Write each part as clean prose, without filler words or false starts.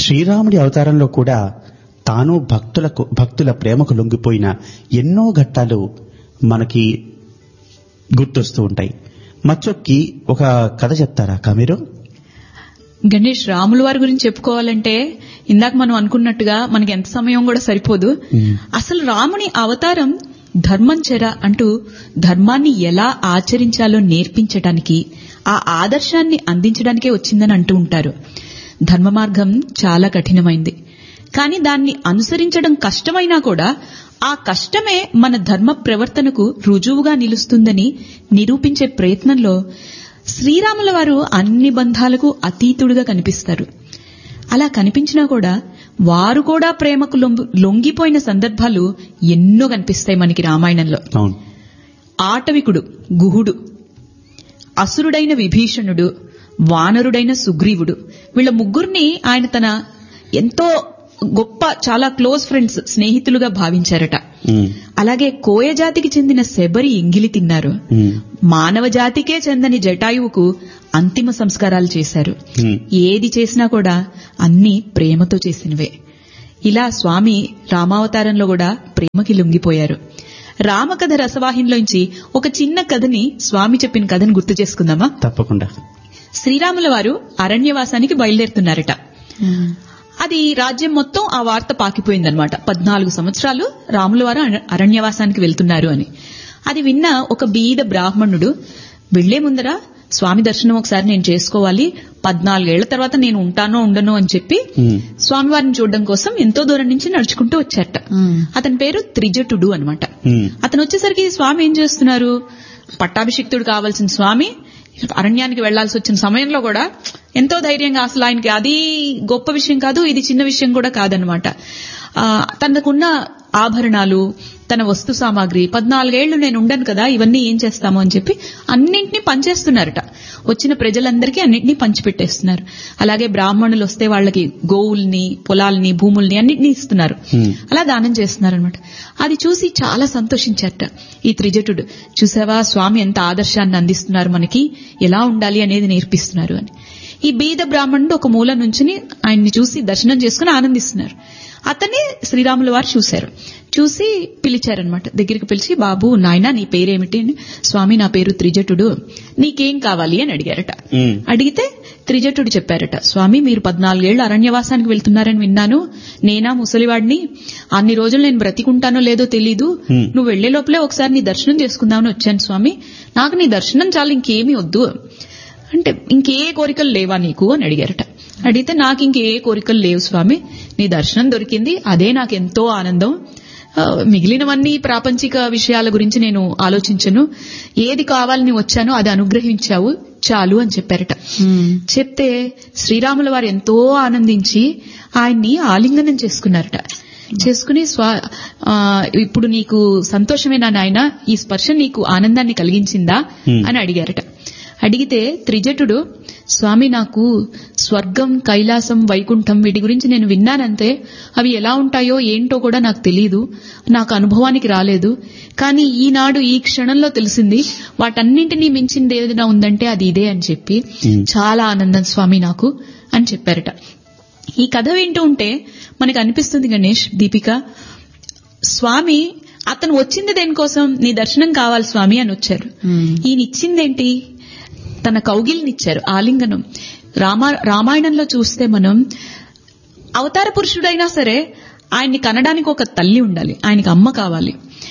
శ్రీరాముడి అవతారంలో కూడా తాను భక్తుల ప్రేమకు లొంగిపోయిన ఎన్నో ఘట్టాలు మనకి గుర్తొస్తూ ఉంటాయి. మచ్చొక్కి ఒక కథ చెప్తారా మీరు? గణేష్, రాముల వారి గురించి చెప్పుకోవాలంటే ఇందాక మనం అనుకున్నట్టుగా మనకి ఎంత సమయం కూడా సరిపోదు. అసలు రాముని అవతారం ధర్మం చెర అంటూ ధర్మాన్ని ఎలా ఆచరించాలో నేర్పించడానికి, ఆ ఆదర్శాన్ని అందించడానికే వచ్చిందని అంటూ ఉంటారు. ధర్మ మార్గం చాలా కఠినమైంది, కానీ దాన్ని అనుసరించడం కష్టమైనా కూడా ఆ కష్టమే మన ధర్మ ప్రవర్తనకు రుజువుగా నిలుస్తుందని నిరూపించే ప్రయత్నంలో శ్రీరాముల వారు అన్ని బంధాలకు అతీతుడుగా కనిపిస్తారు. అలా కనిపించినా కూడా వారు కూడా ప్రేమకు లొంగిపోయిన సందర్భాలు ఎన్నో కనిపిస్తాయి మనకి రామాయణంలో. ఆటవికుడు గుహుడు, అసురుడైన విభీషణుడు, వానరుడైన సుగ్రీవుడు, వీళ్ళ ముగ్గురిని ఆయన తన ఎంతో గొప్ప, చాలా క్లోజ్ ఫ్రెండ్స్, స్నేహితులుగా భావించారట. అలాగే కోయ జాతికి చెందిన శబరి ఎంగిలి తిన్నారు. మానవ జాతికే చెందని జటాయువుకు అంతిమ సంస్కారాలు చేశారు. ఏది చేసినా కూడా అన్ని ప్రేమతో చేసినవే. ఇలా స్వామి రామావతారంలో కూడా ప్రేమకి లొంగిపోయారు. రామకథ రసవాహినిలోంచి ఒక చిన్న కథని, స్వామి చెప్పిన కథని గుర్తు చేసుకుందామా? తప్పకుండా. శ్రీరాముల వారు అరణ్యవాసానికి బయలుదేరుతున్నారట. అది రాజ్యం మొత్తం ఆ వార్త పాకిపోయిందనమాట. 14 సంవత్సరాలు రాముల వారు అరణ్యవాసానికి వెళ్తున్నారు అని. అది విన్న ఒక బీద బ్రాహ్మణుడు, వెళ్లే ముందర స్వామి దర్శనం ఒకసారి నేను చేసుకోవాలి, 14 ఏళ్ల తర్వాత నేను ఉంటానో ఉండనో అని చెప్పి స్వామివారిని చూడడం కోసం ఎంతో దూరం నుంచి నడుచుకుంటూ వచ్చారట. అతని పేరు త్రిజటుడు అనమాట. అతను వచ్చేసరికి స్వామి ఏం చేస్తున్నారు, పట్టాభిషిక్తుడు కావాల్సిన స్వామి అరణ్యానికి వెళ్లాల్సి వచ్చిన సమయంలో కూడా ఎంతో ధైర్యంగా, అసలు ఆయనకి అది గొప్ప విషయం కాదు, ఇది చిన్న విషయం కూడా కాదనమాట. తనకున్న ఆభరణాలు, తన వస్తు సామాగ్రి, 14 ఏళ్లు నేను ఉండను కదా, ఇవన్నీ ఏం చేస్తాము అని చెప్పి అన్నింటినీ పంచేస్తున్నారట. వచ్చిన ప్రజలందరికీ అన్నింటినీ పంచిపెట్టేస్తున్నారు. అలాగే బ్రాహ్మణులు వస్తే వాళ్ళకి గోవుల్ని, పొలాల్ని, భూముల్ని అన్నింటినీ ఇస్తున్నారు. అలా దానం చేస్తున్నారనమాట. అది చూసి చాలా సంతోషించారట ఈ త్రిజటుడు. చూసావా, స్వామి ఎంత ఆదర్శాన్ని అందిస్తున్నారు, మనకి ఎలా ఉండాలి అనేది నేర్పిస్తున్నారు అని. ఈ బీద బ్రాహ్మణుడు ఒక మూల నుంచుని ఆయన్ని చూసి దర్శనం చేసుకుని ఆనందిస్తున్నారు. అతన్ని శ్రీరాముల వారు చూశారు. చూసి పిలిచారనమాట, దగ్గరికి పిలిచి, బాబు నాయనా నీ పేరేమిటి? స్వామి నా పేరు త్రిజటుడు, నీకేం కావాలి అని అడిగారట. అడిగితే త్రిజటుడు చెప్పారట, స్వామి మీరు 14 ఏళ్లు అరణ్యవాసానికి వెళ్తున్నారని విన్నాను, నేనా ముసలివాడిని, అన్ని రోజులు నేను బ్రతికుంటానో లేదో తెలీదు, నువ్వు వెళ్లే లోపలే ఒకసారి నీ దర్శనం చేసుకుందామని వచ్చాను స్వామి, నాకు నీ దర్శనం చాలు, ఇంకేమీ వద్దు అంటే, ఇంకే కోరికలు లేవా నీకు అని అడిగారట. అడిగితే నాకు ఇంకే కోరికలు లేవు స్వామి, నీ దర్శనం దొరికింది, అదే నాకెంతో ఆనందం, మిగిలినవన్నీ ప్రాపంచిక విషయాల గురించి నేను ఆలోచించను, ఏది కావాలని వచ్చానో అది అనుగ్రహించావు చాలు అని చెప్పారట. చెప్తే శ్రీరాముల వారు ఎంతో ఆనందించి ఆయన్ని ఆలింగనం చేసుకున్నారట. చేసుకుని ఇప్పుడు నీకు సంతోషమేనా నాయన, ఈ స్పర్శ నీకు ఆనందాన్ని కలిగించిందా అని అడిగారట. అడిగితే త్రిజటుడు, స్వామి నాకు స్వర్గం, కైలాసం, వైకుంఠం వీటి గురించి నేను విన్నానంతే, అవి ఎలా ఉంటాయో ఏంటో కూడా నాకు తెలియదు, నాకు అనుభవానికి రాలేదు, కానీ ఈనాడు ఈ క్షణంలో తెలిసింది, వాటన్నింటినీ మించింది ఏదైనా ఉందంటే అది ఇదే అని చెప్పి చాలా ఆనందం స్వామి నాకు అని చెప్పారట. ఈ కథ వింటూ ఉంటే మనకు అనిపిస్తుంది గణేష్, దీపిక, స్వామి అతను వచ్చింది దేనికోసం, నీ దర్శనం కావాలి స్వామి అని వచ్చారు. ఈయన ఇచ్చిందేంటి, తన కౌగిలినిచ్చారు, ఆలింగనం. రామాయణంలో చూస్తే మనం అవతార పురుషుడైనా సరే ఆయన్ని కనడానికి ఒక తల్లి ఉండాలి, ఆయనకి అమ్మ కావాలి.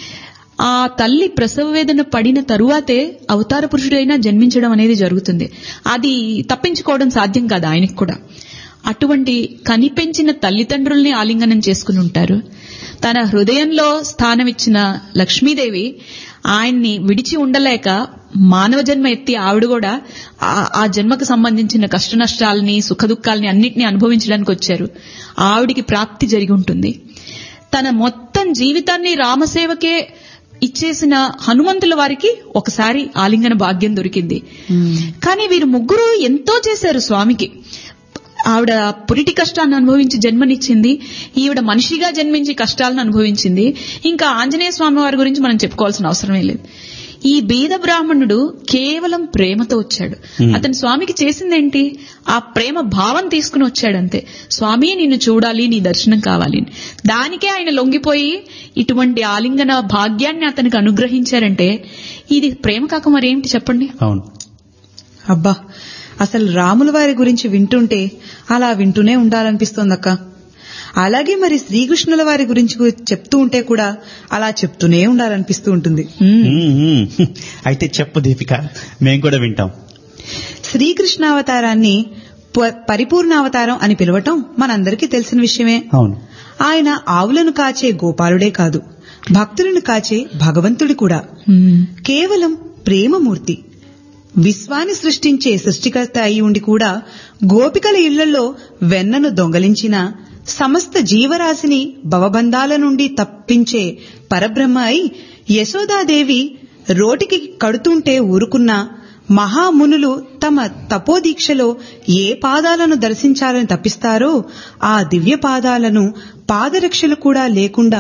ఆ తల్లి ప్రసవ వేదన పడిన తరువాతే అవతార పురుషుడైనా జన్మించడం అనేది జరుగుతుంది. అది తప్పించుకోవడం సాధ్యం కాదు ఆయనకు కూడా. అటువంటి కనిపెంచిన తల్లిదండ్రుల్ని ఆలింగనం చేసుకుని ఉంటారు. తన హృదయంలో స్థానమిచ్చిన లక్ష్మీదేవి ఆయన్ని విడిచి ఉండలేక మానవ జన్మ ఎత్తి ఆవిడ కూడా ఆ జన్మకు సంబంధించిన కష్ట నష్టాలని, సుఖదుఖాలని అన్నింటినీ అనుభవించడానికి వచ్చారు. ఆవిడికి ప్రాప్తి జరిగి ఉంటుంది. తన మొత్తం జీవితాన్ని రామసేవకే ఇచ్చేసిన హనుమంతుల వారికి ఒకసారి ఆలింగన భాగ్యం దొరికింది. కానీ వీరు ముగ్గురు ఎంతో చేశారు స్వామికి. ఆవిడ పురిటి కష్టాన్ని అనుభవించి జన్మనిచ్చింది, ఈవిడ మనిషిగా జన్మించి కష్టాలను అనుభవించింది. ఇంకా ఆంజనేయ స్వామి వారి గురించి మనం చెప్పుకోవాల్సిన అవసరమే లేదు. ఈ బీద బ్రాహ్మణుడు కేవలం ప్రేమతో వచ్చాడు. అతను స్వామికి చేసిందేంటి? ఆ ప్రేమ భావం తీసుకుని వచ్చాడంతే. స్వామి నిన్ను చూడాలి, నీ దర్శనం కావాలి. దానికే ఆయన లొంగిపోయి ఇటువంటి ఆలింగన భాగ్యాన్ని అతనికి అనుగ్రహించారంటే ఇది ప్రేమ కాక మరేమిటి చెప్పండి? అవును. అబ్బా, అసలు రాముల వారి గురించి వింటుంటే అలా వింటూనే ఉండాలనిపిస్తోందక్క. అలాగే మరి శ్రీకృష్ణుల వారి గురించి చెప్తూ ఉంటే కూడా అలా చెప్తూనే ఉండాలనిపిస్తూ ఉంటుంది. అయితే చెప్పు దీపిక, మేము కూడా వింటాం. శ్రీకృష్ణావతారాన్ని పరిపూర్ణావతారం అని పిలవటం మనందరికీ తెలిసిన విషయమే. అవును. ఆయన ఆవులను కాచే గోపాలుడే కాదు, భక్తులను కాచే భగవంతుడి కూడా. కేవలం ప్రేమమూర్తి. విశ్వాన్ని సృష్టించే సృష్టికర్త అయి ఉండి కూడా గోపికల ఇళ్లలో వెన్నను దొంగలించిన, సమస్త జీవరాశిని భవబంధాల నుండి తప్పించే పరబ్రహ్మ అయి యశోదాదేవి రోటికి కడుతుంటే ఊరుకున్న మహామునులు తమ తపోదీక్షలో ఏ పాదాలను దర్శించాలని తప్పిస్తారో ఆ దివ్య పాదాలను పాదరక్షలు కూడా లేకుండా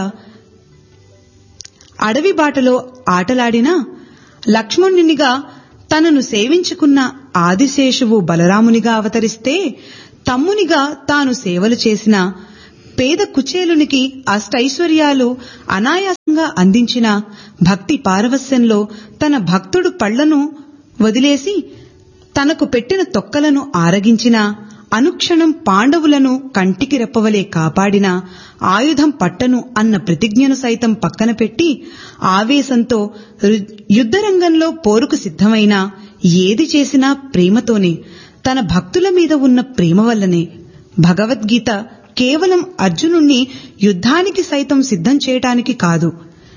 అడవి బాటలో ఆటలాడినా లక్ష్మణునిగా తనను సేవించుకున్న ఆదిశేషువు బలరామునిగా అవతరిస్తే తమ్మునిగా తాను సేవలు చేసిన, పేద కుచేలునికి అష్టైశ్వర్యాలు అనాయాసంగా అందించిన, భక్తి పారవస్యంలో తన భక్తుడు పళ్లను వదిలేసి తనకు పెట్టిన తొక్కలను ఆరగించిన, అనుక్షణం పాండవులను కంటికి రెప్పవలే కాపాడిన, ఆయుధం పట్టను అన్న ప్రతిజ్ఞను సైతం పక్కన పెట్టి ఆవేశంతో యుద్ధరంగంలో పోరుకు సిద్ధమైన, ఏది చేసినా ప్రేమతోనే, తన భక్తుల మీద ఉన్న ప్రేమ వల్లనే. భగవద్గీత కేవలం అర్జునుణ్ణి యుద్ధానికి సైతం సిద్ధం చేయటానికి కాదు,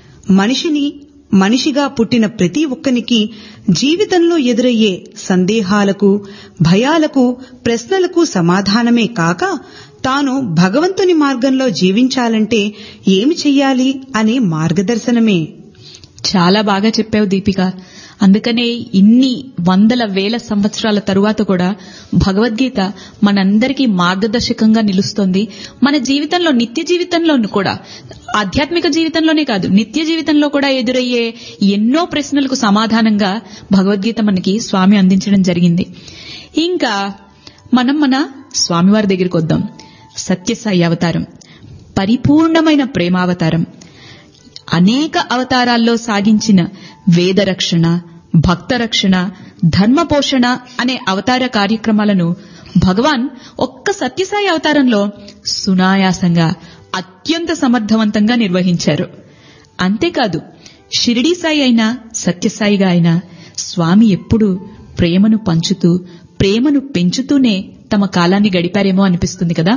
మనిషిగా పుట్టిన ప్రతి ఒక్కనికి జీవితంలో ఎదురయ్యే సందేహాలకు, భయాలకు, ప్రశ్నలకు సమాధానమే కాక తాను భగవంతుని మార్గంలో జీవించాలంటే ఏమి చెయ్యాలి అనే మార్గదర్శనమే. చాలా బాగా చెప్పావు దీపిక. అందుకనే ఇన్ని వందల వేల సంవత్సరాల తరువాత కూడా భగవద్గీత మనందరికీ మార్గదర్శకంగా నిలుస్తోంది. మన జీవితంలో, నిత్య జీవితంలోనూ కూడా, ఆధ్యాత్మిక జీవితంలోనే కాదు నిత్య జీవితంలో కూడా ఎదురయ్యే ఎన్నో ప్రశ్నలకు సమాధానంగా భగవద్గీత మనకి స్వామి అందించడం జరిగింది. ఇంకా మనం మన స్వామివారి దగ్గరికి వద్దాం. సత్యసాయి అవతారం పరిపూర్ణమైన ప్రేమావతారం. అనేక అవతారాల్లో సాగించిన వేదరక్షణ, భక్తరక్షణ, ధర్మపోషణ అనే అవతార కార్యక్రమాలను భగవాన్ ఒక్క సత్యసాయి అవతారంలో సునాయాసంగా, అత్యంత సమర్థవంతంగా నిర్వహించారు. అంతేకాదు షిరిడీ సాయి అయినా సత్యసాయిగా అయినా స్వామి ఎప్పుడూ ప్రేమను పంచుతూ, ప్రేమను పెంచుతూనే తమ కాలాన్ని గడిపారేమో అనిపిస్తుంది కదా.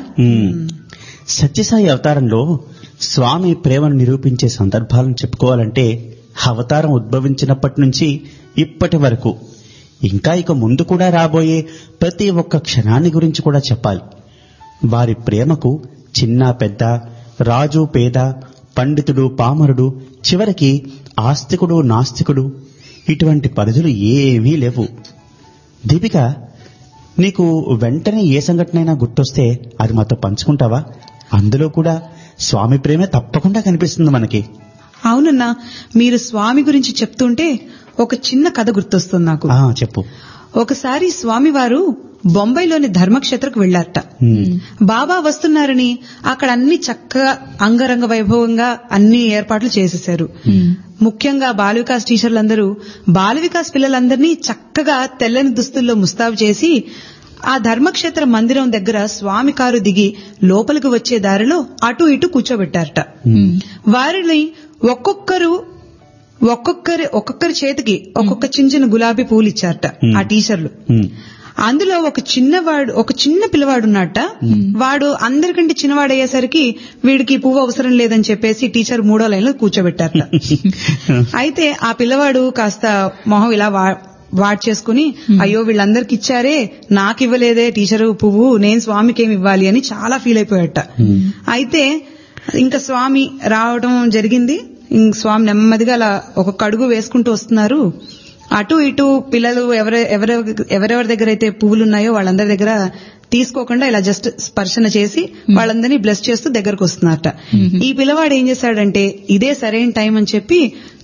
సత్యసాయి అవతారంలో స్వామి ప్రేమను నిరూపించే సందర్భాలను చెప్పుకోవాలంటే అవతారం ఉద్భవించినప్పటి నుంచి ఇప్పటి వరకు, ఇంకా ఇక ముందు కూడా రాబోయే ప్రతి ఒక్క క్షణాన్ని గురించి కూడా చెప్పాలి. వారి ప్రేమకు చిన్న పెద్ద, రాజు పేద, పండితుడు పామరుడు, చివరికి ఆస్తికుడు నాస్తికుడు ఇటువంటి పరిధులు ఏమీ లేవు. దీపిక, నీకు వెంటనే ఏ సంఘటనైనా గుర్తొస్తే అది మాతో పంచుకుంటావా? అందులో కూడా స్వామి ప్రేమే తప్పకుండా కనిపిస్తుంది మనకి. అవునన్నా, మీరు స్వామి గురించి చెప్తుంటే ఒక చిన్న కథ గుర్తొస్తుంది నాకు. చెప్పు. ఒకసారి స్వామివారు బొంబాయిలోని ధర్మక్షేత్రకు వెళ్లారట. బాబా వస్తున్నారని అక్కడ అన్ని చక్కగా అంగరంగ వైభవంగా అన్ని ఏర్పాట్లు చేసేశారు. ముఖ్యంగా బాల వికాస్ టీచర్లందరూ బాల వికాస్ పిల్లలందరినీ చక్కగా తెల్లని దుస్తుల్లో ముస్తాబు చేసి ఆ ధర్మక్షేత్ర మందిరం దగ్గర స్వామి కారు దిగి లోపలికి వచ్చే దారిలో అటు ఇటు కూర్చోబెట్టారట. వారిని ఒక్కొక్కరి చేతికి ఒక్కొక్క చిన్న గులాబీ పూలు ఇచ్చారట ఆ టీచర్లు. అందులో ఒక చిన్న పిల్లవాడున్నట్ట. వాడు అందరికంటే చిన్నవాడయ్యేసరికి వీడికి పువ్వు అవసరం లేదని చెప్పేసి టీచర్ 3వ లైన్లో కూర్చోబెట్టారట. అయితే ఆ పిల్లవాడు కాస్త మొహం ఇలా వాట్ చేసుకుని, అయ్యో వీళ్ళందరికి ఇచ్చారే, నాకు ఇవ్వలేదే టీచరు పువ్వు, నేను స్వామికి ఏమి ఇవ్వాలి అని చాలా ఫీల్ అయిపోయాట. అయితే ఇంకా స్వామి రావడం జరిగింది. స్వామి నెమ్మదిగా అలా ఒక్కొక్క అడుగు వేసుకుంటూ వస్తున్నారు. అటు ఇటు పిల్లలు ఎవరెవరి దగ్గర అయితే పువ్వులు ఉన్నాయో వాళ్ళందరి దగ్గర తీసుకోకుండా ఇలా జస్ట్ స్పర్శన చేసి వాళ్ళందరినీ బ్లెస్ చేస్తూ దగ్గరకు వస్తున్నారట. ఈ పిల్లవాడు ఏం చేశాడంటే ఇదే సరైన టైం అని చెప్పి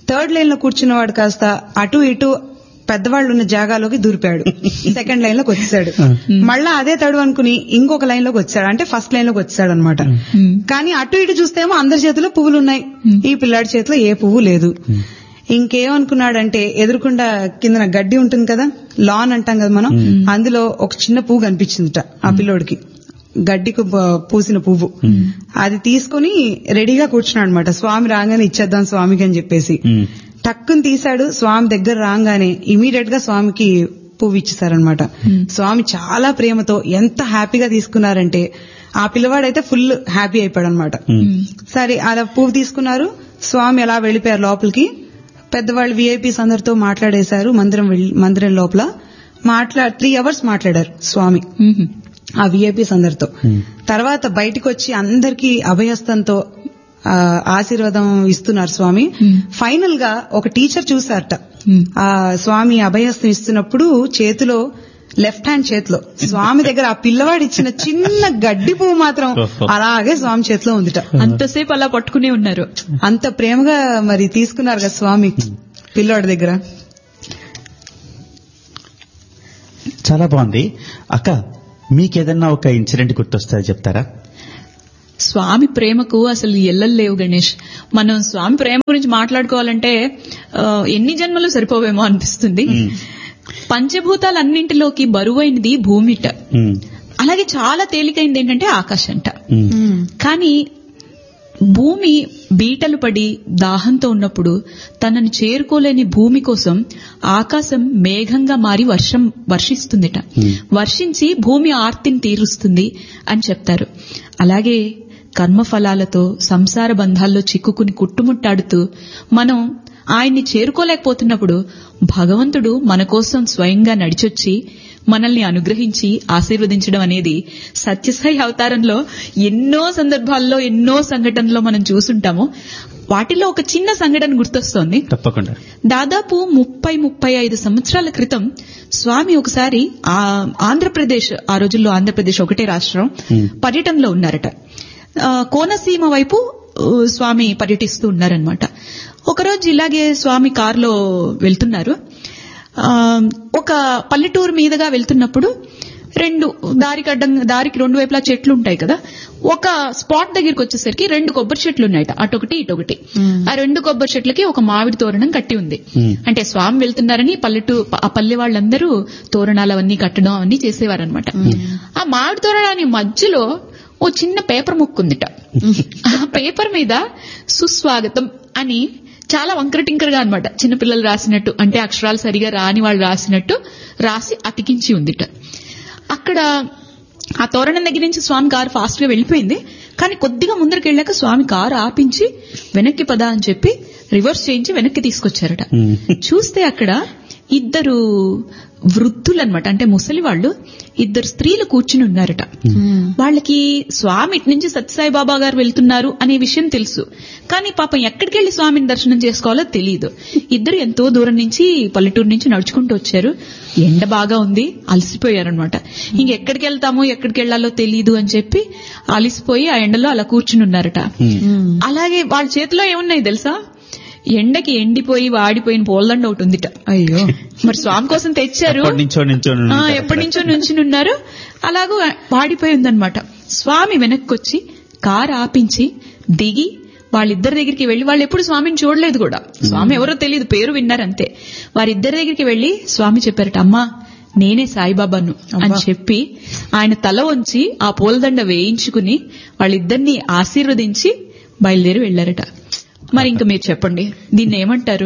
థర్డ్ లైన్ లో కూర్చున్నవాడు కాస్త అటు ఇటు పెద్దవాళ్ళు ఉన్న జాగాలోకి దూరిపాడు. సెకండ్ లైన్ లోకి వచ్చాడు. మళ్ళా అదే తడు అనుకుని ఇంకొక లైన్ లోకి వచ్చాడు, అంటే ఫస్ట్ లైన్ లోకి వచ్చాడు అనమాట. కానీ అటు ఇటు చూస్తేమో అందరి చేతిలో పువ్వులు ఉన్నాయి, ఈ పిల్లాడి చేతిలో ఏ పువ్వు లేదు. ఇంకేమనుకున్నాడంటే ఎదురుకుండా కింద గడ్డి ఉంటుంది కదా, లాన్ అంటాం కదా మనం, అందులో ఒక చిన్న పువ్వు కనిపించిందిట ఆ పిల్లోడికి, గడ్డికి పూసిన పువ్వు. అది తీసుకుని రెడీగా కూర్చున్నాడు అనమాట. స్వామి రాగానే ఇచ్చేద్దాం స్వామికి అని చెప్పేసి టక్కుని తీశాడు. స్వామి దగ్గర రాగానే ఇమీడియట్ గా స్వామికి పువ్వు ఇచ్చేసారనమాట. స్వామి చాలా ప్రేమతో ఎంత హ్యాపీగా తీసుకున్నారంటే ఆ పిల్లవాడైతే ఫుల్ హ్యాపీ అయిపోయాడు అనమాట. సరే అలా పువ్వు తీసుకున్నారు, స్వామి అలా వెళ్లిపోయారు లోపలికి. పెద్దవాళ్ళు విఐపీస్ అందరితో మాట్లాడేశారు మందిరం లోపల. 3 hours మాట్లాడారు స్వామి ఆ విఐపీస్ అందరితో. తర్వాత బయటకు వచ్చి అందరికీ అభయహస్తంతో ఆశీర్వాదం ఇస్తున్నారు స్వామి. ఫైనల్ గా ఒక టీచర్ చూసారట ఆ స్వామి అభయహస్తం ఇస్తున్నప్పుడు చేతిలో, లెఫ్ట్ హ్యాండ్ చేతిలో స్వామి దగ్గర ఆ పిల్లవాడు ఇచ్చిన చిన్న గడ్డి పువ్వు మాత్రం అలాగే స్వామి చేతిలో ఉందిట. అంతసేపు అలా పట్టుకునే ఉన్నారు, అంత ప్రేమగా మరి తీసుకున్నారు కదా స్వామి పిల్లవాడి దగ్గర. చాలా బాగుంది అక్క. మీకేదన్నా ఒక ఇన్సిడెంట్ గుర్తొస్తా చెప్తారా? స్వామి ప్రేమకు అసలు ఎల్లలేవు గణేష్. మనం స్వామి ప్రేమ గురించి మాట్లాడుకోవాలంటే ఎన్ని జన్మలు సరిపోవేమో అనిపిస్తుంది. పంచభూతాలన్నింటిలోకి బరువైనది భూమిట, అలాగే చాలా తేలికైంది ఏంటంటే ఆకాశంట. కానీ భూమి బీటలు పడి దాహంతో ఉన్నప్పుడు తనను చేరుకోలేని భూమి కోసం ఆకాశం మేఘంగా మారి వర్షిస్తుందిట. వర్షించి భూమి ఆర్తిని తీరుస్తుంది అని చెప్తారు. అలాగే కర్మఫలాలతో సంసార బంధాల్లో చిక్కుకుని కుట్టుముట్టాడుతూ మనం ఆయన్ని చేరుకోలేకపోతున్నప్పుడు భగవంతుడు మన కోసం స్వయంగా నడిచొచ్చి మనల్ని అనుగ్రహించి ఆశీర్వదించడం అనేది సత్యసాయి అవతారంలో ఎన్నో సందర్భాల్లో ఎన్నో సంఘటనలో మనం చూసుంటాము. వాటిలో ఒక చిన్న సంఘటన గుర్తొస్తోంది. తప్పకుండా. దాదాపు 30-35 సంవత్సరాల క్రితం స్వామి ఒకసారి ఆంధ్రప్రదేశ్, ఆ రోజుల్లో ఆంధ్రప్రదేశ్ ఒకటే రాష్ట్రం, పర్యటనలో ఉన్నారట. కోనసీమ వైపు స్వామి పర్యటిస్తూ ఉన్నారనమాట. ఒకరోజు ఇలాగే స్వామి కారులో వెళ్తున్నారు. ఒక పల్లెటూరు మీదుగా వెళ్తున్నప్పుడు దారికి 2 వైపులా చెట్లు ఉంటాయి కదా. ఒక స్పాట్ దగ్గరికి వచ్చేసరికి 2 కొబ్బరి చెట్లు ఉన్నాయట, అటొకటి ఇటొకటి. ఆ 2 కొబ్బరి చెట్లకి ఒక మామిడి తోరణం కట్టి ఉంది. అంటే స్వామి వెళ్తున్నారని ఆ పల్లె వాళ్ళందరూ తోరణాలు అవన్నీ కట్టడం అవన్నీ చేసేవారనమాట. ఆ మామిడి తోరణాన్ని మధ్యలో ఓ చిన్న పేపర్ ముక్క ఉందిట. ఆ పేపర్ మీద సుస్వాగతం అని చాలా వంకరటింకరగా అనమాట, చిన్నపిల్లలు రాసినట్టు, అంటే అక్షరాలు సరిగా రాని వాళ్ళు రాసినట్టు రాసి అతికించి ఉందిట. అక్కడ ఆ తోరణం దగ్గర నుంచి స్వామి కారు ఫాస్ట్ గా వెళ్లిపోయింది. కానీ కొద్దిగా ముందరికి వెళ్ళాక స్వామి కారు ఆపించి వెనక్కి పద అని చెప్పి రివర్స్ చేయించి వెనక్కి తీసుకొచ్చారట. చూస్తే అక్కడ 2 వృద్ధులు అనమాట, అంటే ముసలి వాళ్ళు, 2 స్త్రీలు కూర్చుని ఉన్నారట. వాళ్ళకి స్వామి ఇటు నుంచి సత్యసాయి బాబా గారు వెళ్తున్నారు అనే విషయం తెలుసు, కానీ పాపం ఎక్కడికి వెళ్లి స్వామిని దర్శనం చేసుకోవాలో తెలియదు. 2 ఎంతో దూరం నుంచి పల్లెటూరు నుంచి నడుచుకుంటూ వచ్చారు. ఎండ బాగా ఉంది, అలసిపోయారనమాట. ఇంకెక్కడికి వెళ్తామో ఎక్కడికి వెళ్లాలో తెలియదు అని చెప్పి అలసిపోయి ఆ ఎండలో అలా కూర్చుని ఉన్నారట. అలాగే వాళ్ళ చేతిలో ఏమున్నాయి తెలుసా? ఎండకి ఎండిపోయి వాడిపోయిన పూలదండ ఒకటి ఉందిట. అయ్యో, మరి స్వామి కోసం తెచ్చారు, ఎప్పటి నుంచో నుంచున్నారు, అలాగూ వాడిపోయి ఉందన్నమాట. స్వామి వెనక్కొచ్చి కారు ఆపించి దిగి వాళ్ళిద్దరి దగ్గరికి వెళ్లి, వాళ్ళు ఎప్పుడు స్వామిని చూడలేదు కూడా, స్వామి ఎవరో తెలియదు, పేరు విన్నారంతే. వారిద్దరి దగ్గరికి వెళ్లి స్వామి చెప్పారట, అమ్మా నేనే సాయిబాబాను అని చెప్పి ఆయన తల వంచి ఆ పూలదండ వేయించుకుని వాళ్ళిద్దరిని ఆశీర్వదించి బయలుదేరి వెళ్లారట. మరి ఇంకా మీరు చెప్పండి, దీన్ని ఏమంటారు?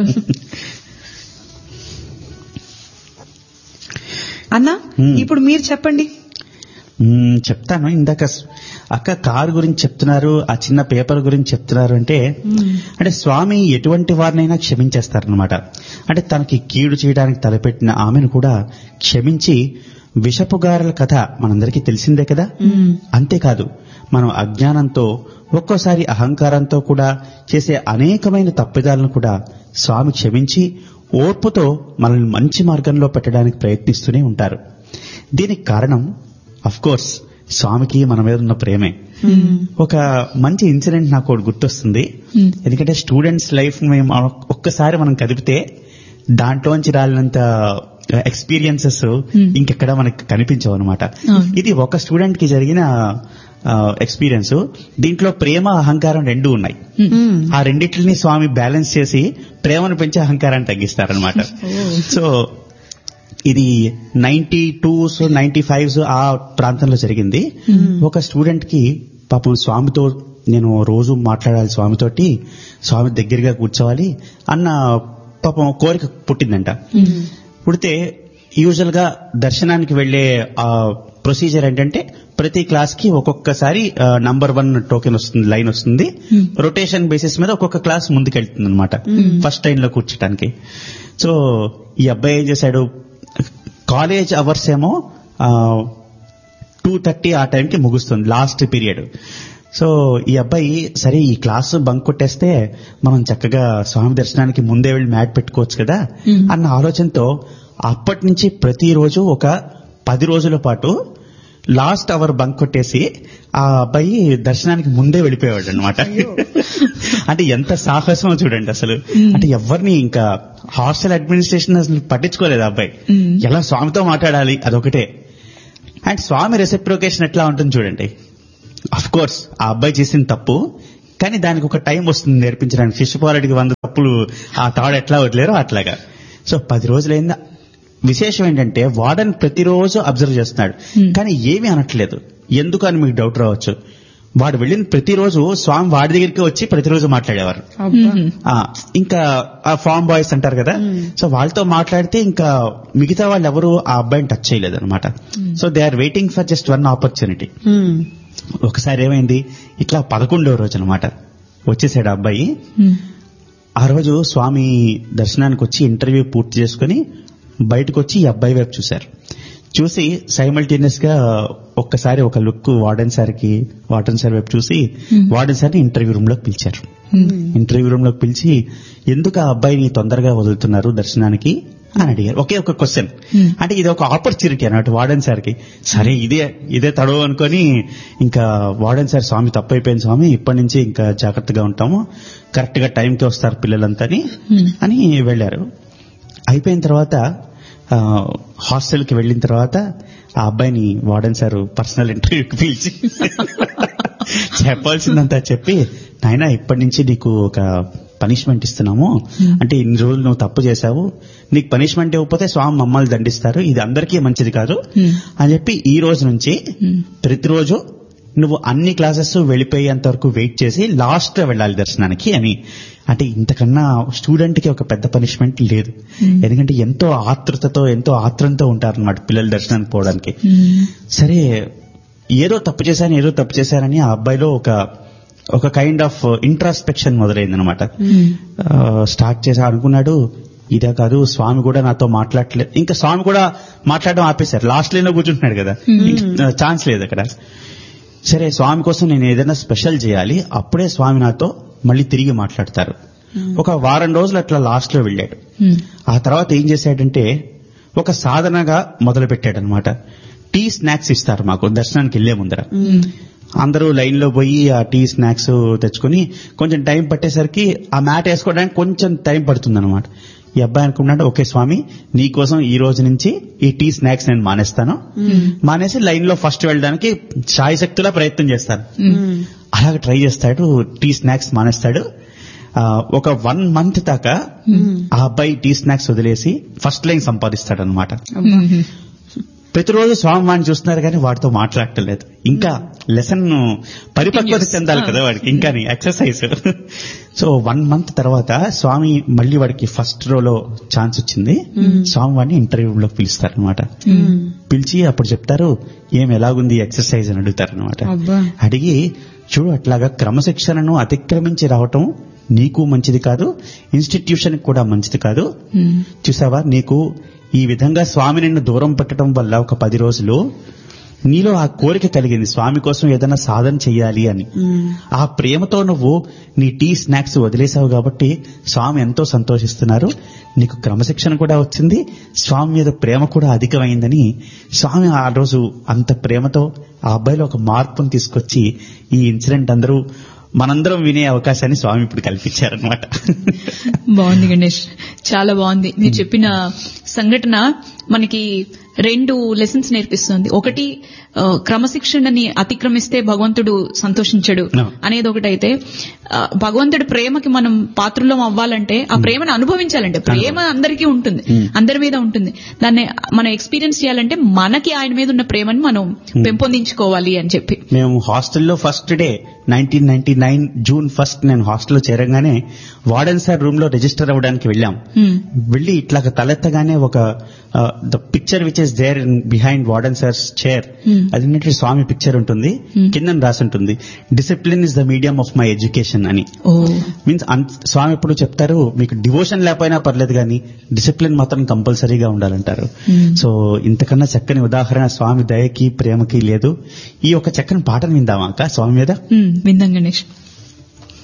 అన్నా ఇప్పుడు మీరు చెప్పండి. చెప్తాను. ఇందాక అక్క కారు గురించి చెప్తున్నారు, ఆ చిన్న పేపర్ గురించి చెప్తున్నారు. అంటే స్వామి ఎటువంటి వారినైనా క్షమించేస్తారనమాట. అంటే తనకి కీడు చేయడానికి తలపెట్టిన ఆమెను కూడా క్షమించి, విషపుగారుల కథ మనందరికీ తెలిసిందే కదా. అంతేకాదు, మనం అజ్ఞానంతో ఒక్కోసారి అహంకారంతో కూడా చేసే అనేకమైన తప్పిదాలను కూడా స్వామి క్షమించి ఓర్పుతో మనల్ని మంచి మార్గంలో పెట్టడానికి ప్రయత్నిస్తూనే ఉంటారు. దీనికి కారణం అఫ్ కోర్స్ స్వామికి మన మీద ఉన్న ప్రేమే. ఒక మంచి ఇన్సిడెంట్ నాకు ఒకటి గుర్తొస్తుంది. ఎందుకంటే స్టూడెంట్స్ లైఫ్ మేము ఒక్కసారి మనం కదిపితే దాంట్లోంచి రాలినంత ఎక్స్పీరియన్సెస్ ఇంకెక్కడ మనకి కనిపించవు అనమాట. ఇది ఒక స్టూడెంట్ కి జరిగిన ఎక్స్పీరియన్స్. దీంట్లో ప్రేమ అహంకారం రెండూ ఉన్నాయి. ఆ రెండిట్లని స్వామి బ్యాలెన్స్ చేసి ప్రేమను పెంచి అహంకారాన్ని తగ్గిస్తారనమాట. సో ఇది 92s 95s ఆ ప్రాంతంలో జరిగింది. ఒక స్టూడెంట్ కి పాపం స్వామితో నేను రోజు మాట్లాడాలి, స్వామితోటి స్వామి దగ్గరగా కూర్చోవాలి అన్న పాపం కోరిక పుట్టిందంట. పుడితే యూజువల్ గా దర్శనానికి వెళ్లే ప్రొసీజర్ ఏంటంటే ప్రతి క్లాస్ కి ఒక్కొక్కసారి నంబర్ 1 టోకెన్ వస్తుంది, లైన్ వస్తుంది. రొటేషన్ బేసిస్ మీద ఒక్కొక్క క్లాస్ ముందుకెళ్తుంది అనమాట ఫస్ట్ లైన్ లో కూర్చోటానికి. సో ఈ అబ్బాయి ఏం చేశాడు, కాలేజ్ అవర్స్ ఏమో 2:30 ఆ టైంకి ముగుస్తుంది, లాస్ట్ పీరియడ్. సో ఈ అబ్బాయి సరే ఈ క్లాస్ బంక్ కొట్టేస్తే మనం చక్కగా స్వామి దర్శనానికి ముందే వెళ్ళి మ్యాట్ పెట్టుకోవచ్చు కదా అన్న ఆలోచనతో అప్పటి నుంచి ప్రతిరోజు ఒక 10 రోజుల పాటు లాస్ట్ అవర్ బంక్ కొట్టేసి ఆ అబ్బాయి దర్శనానికి ముందే వెళ్ళిపోయాడు అనమాట. అంటే ఎంత సాహసమో చూడండి అసలు. అంటే ఎవరిని ఇంకా హాస్టల్ అడ్మినిస్ట్రేషన్ అసలు పట్టించుకోలేదు అబ్బాయి. ఎలా స్వామితో మాట్లాడాలి అదొకటే. అండ్ స్వామి రెసిప్రోకేషన్ ఎట్లా ఉంటుంది చూడండి. అఫ్ కోర్స్ ఆ అబ్బాయి చేసిన తప్పు, కానీ దానికి ఒక టైం వస్తుంది నేర్పించడానికి. ఫిష్ పాలెట్కి 100 తప్పులు ఆ తాడు ఎట్లా వదిలేరో అట్లాగా. సో 10 రోజులైందా. విశేషం ఏంటంటే వార్డెన్ ప్రతిరోజు అబ్జర్వ్ చేస్తున్నాడు, కానీ ఏమీ అనట్లేదు. ఎందుకు అని మీకు డౌట్ రావచ్చు. వాడు వెళ్ళిన ప్రతిరోజు స్వామి వాడి దగ్గరికి వచ్చి ప్రతిరోజు మాట్లాడేవారు. ఇంకా ఆ ఫామ్ బాయ్స్ అంటారు కదా, సో వాళ్ళతో మాట్లాడితే ఇంకా మిగతా వాళ్ళు ఎవరు ఆ అబ్బాయిని టచ్ చేయలేదు అనమాట. So they are waiting for just 1 opportunity. ఒకసారి ఏమైంది, ఇట్లా 11వ రోజు అనమాట వచ్చేసాడు ఆ అబ్బాయి. ఆ రోజు స్వామి దర్శనానికి వచ్చి ఇంటర్వ్యూ పూర్తి చేసుకుని బయటకు వచ్చి ఈ అబ్బాయి వైపు చూశారు. చూసి సైమల్టేనియస్ గా ఒక్కసారి ఒక లుక్ వార్డెన్ సార్ వైపు చూసి వార్డెన్ సార్ని ఇంటర్వ్యూ రూమ్ లోకి పిలిచారు. ఇంటర్వ్యూ రూమ్ లోకి పిలిచి ఎందుకు ఆ అబ్బాయిని తొందరగా వదులుతున్నారు దర్శనానికి అని అడిగారు. ఒకే ఒక క్వశ్చన్. అంటే ఇది ఒక ఆపర్చునిటీ అన్నట్టు వార్డెన్ సార్ కి. సరే ఇదే తడవ అనుకొని ఇంకా వార్డెన్ సార్ స్వామి తప్పైపోయింది స్వామి, ఇప్పటి నుంచి ఇంకా జాగ్రత్తగా ఉంటాము, కరెక్ట్ గా టైంకి వస్తారు పిల్లలంతా అని వెళ్లారు. అయిపోయిన తర్వాత హాస్టల్ కి వెళ్ళిన తర్వాత ఆ అబ్బాయిని వార్డెన్ సార్ పర్సనల్ ఇంటర్వ్యూకి పిలిచి చెప్పాల్సిందంతా చెప్పి, నాయనా ఇప్పటి నుంచి నీకు ఒక పనిష్మెంట్ ఇస్తున్నాము, అంటే ఇన్ని రోజులు నువ్వు తప్పు చేశావు, నీకు పనిష్మెంట్ ఇవ్వకపోతే స్వామి మమ్మల్ని దండిస్తారు, ఇది అందరికీ మంచిది కాదు అని చెప్పి ఈ రోజు నుంచి ప్రతిరోజు నువ్వు అన్ని క్లాసెస్ వెళ్ళిపోయేంత వరకు వెయిట్ చేసి లాస్ట్ లో వెళ్ళాలి దర్శనానికి అని. అంటే ఇంతకన్నా స్టూడెంట్ కి ఒక పెద్ద పనిష్మెంట్ లేదు. ఎందుకంటే ఎంతో ఆతృతతో ఎంతో ఆత్రంతో ఉంటారన్నమాట పిల్లలు దర్శనానికి పోవడానికి. సరే ఏదో తప్పు చేశారని ఆ అబ్బాయిలో ఒక కైండ్ ఆఫ్ ఇంట్రాస్పెక్షన్ మొదలైంది అనమాట. స్టార్ట్ చేసా అనుకున్నాడు, ఇదే కాదు స్వామి కూడా నాతో మాట్లాడలేదు. ఇంకా స్వామి కూడా మాట్లాడడం ఆపేశారు, లాస్ట్ లైన్ లో కూర్చుంటున్నాడు కదా, ఛాన్స్ లేదు అక్కడ. సరే స్వామి కోసం నేను ఏదైనా స్పెషల్ చేయాలి, అప్పుడే స్వామి నాతో మళ్ళీ తిరిగి మాట్లాడతారు. ఒక వారం రోజులు అట్లా లాస్ట్ లో వెళ్ళాడు. ఆ తర్వాత ఏం చేశాడంటే ఒక సాధనగా మొదలు పెట్టాడనమాట. టీ స్నాక్స్ ఇస్తారు మాకు దర్శనానికి వెళ్లే ముందర. అందరూ లైన్ లో పోయి ఆ టీ స్నాక్స్ తెచ్చుకుని కొంచెం టైం పట్టేసరికి ఆ మ్యాట్ వేసుకోవడానికి కొంచెం టైం పడుతుందన్నమాట. ఈ అబ్బాయి అనుకున్నాడు, ఓకే స్వామి నీకోసం ఈ రోజు నుంచి ఈ టీ స్నాక్స్ నేను మానేస్తాను, మానేసి లైన్ లో ఫస్ట్ వెళ్ళడానికి శాయశక్తులా ప్రయత్నం చేస్తాను. అలాగే ట్రై చేస్తాడు, టీ స్నాక్స్ మానేస్తాడు. ఒక 1 month దాకా ఆ అబ్బాయి టీ స్నాక్స్ వదిలేసి ఫస్ట్ లైన్ సంపాదిస్తాడు అనమాట. ప్రతిరోజు స్వామి వాడిని చూస్తున్నారు కానీ వాడితో మాట్లాడటం లేదు. ఇంకా లెసన్ పరిపక్వత చెందాలి కదా వాడికి, ఇంకా ఎక్సర్సైజ్. సో 1 month తర్వాత స్వామి మళ్ళీ వాడికి ఫస్ట్ రోలో ఛాన్స్ వచ్చింది. స్వామి వాడిని ఇంటర్వ్యూలోకి పిలుస్తారనమాట. పిలిచి అప్పుడు చెప్తారు, ఎలాగుంది ఎక్సర్సైజ్ అని అడుగుతారనమాట. అడిగి చూడు అట్లాగా క్రమశిక్షణను అతిక్రమించి రావటం నీకు మంచిది కాదు, ఇన్స్టిట్యూషన్ కూడా మంచిది కాదు. చూసావా నీకు ఈ విధంగా స్వామి నిన్ను దూరం పెట్టడం వల్ల ఒక 10 రోజులు నీలో ఆ కోరిక కలిగింది స్వామి కోసం ఏదైనా సాధన చెయ్యాలి అని. ఆ ప్రేమతో నువ్వు నీ టీ స్నాక్స్ వదిలేసావు కాబట్టి స్వామి ఎంతో సంతోషిస్తున్నారు. నీకు క్రమశిక్షణ కూడా వచ్చింది, స్వామి మీద ప్రేమ కూడా అధికమైందని స్వామి ఆ రోజు అంత ప్రేమతో ఆ అబ్బాయిలో ఒక మార్పును తీసుకొచ్చి ఈ ఇన్సిడెంట్ మనందరం వినే అవకాశాన్ని స్వామి ఇప్పుడు కల్పించారనమాట. బాగుంది గణేష్, చాలా బాగుంది. మీరు చెప్పిన సంఘటన మనకి 2 లెసన్స్ నేర్పిస్తుంది. ఒకటి, క్రమశిక్షణని అతిక్రమిస్తే భగవంతుడు సంతోషించడు అనేది ఒకటైతే, భగవంతుడి ప్రేమకి మనం పాత్రలో అవ్వాలంటే ఆ ప్రేమను అనుభవించాలంటే, ప్రేమ అందరికీ ఉంటుంది, అందరి మీద ఉంటుంది, దాన్ని మనం ఎక్స్పీరియన్స్ చేయాలంటే మనకి ఆయన మీద ఉన్న ప్రేమని మనం పెంపొందించుకోవాలి అని చెప్పి. మేము హాస్టల్లో ఫస్ట్ డే 1999 జూన్ 1 నేను హాస్టల్లో చేరగానే వార్డెన్ సార్ రూమ్ లో రిజిస్టర్ అవ్వడానికి వెళ్ళాం. వెళ్ళి ఇట్లా తలెత్తగానే ఒక the picture which is there behind warden sirs chair, అది స్వామి పిక్చర్ ఉంటుంది, కింద రాసి ఉంటుంది discipline is the medium of my education అని. మీన్స్ స్వామి ఎప్పుడు చెప్తారు, మీకు డివోషన్ లేకపోయినా పర్లేదు కానీ డిసిప్లిన్ మాత్రం కంపల్సరీగా ఉండాలంటారు. సో ఇంతకన్నా చక్కని ఉదాహరణ స్వామి దయకి ప్రేమకి లేదు. ఈ ఒక చక్కని పాటను విందామా అక్క స్వామి మీద? విందాం గణేష్.